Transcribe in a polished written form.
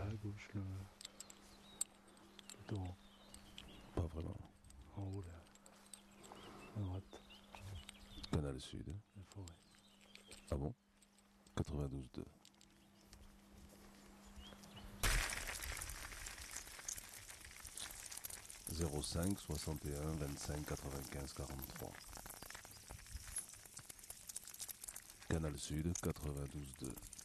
à gauche, le torrent. Pas vraiment. En haut, là. À droite, Canal Sud. la forêt. Ah bon? 92.2. Zéro 5 61 25 95 43. Canal Sud 92.2.